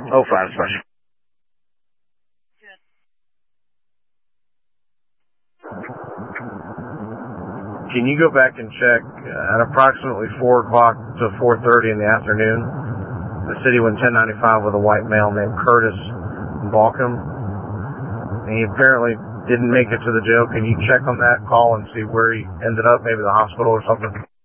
05 special. Can you go back and check at approximately 4 o'clock to 4:30 in the afternoon? The city went 1095 with a white male named Curtis Balcom. And he apparently didn't make it to the jail. Can you check on that call and see where he ended up, maybe the hospital or something?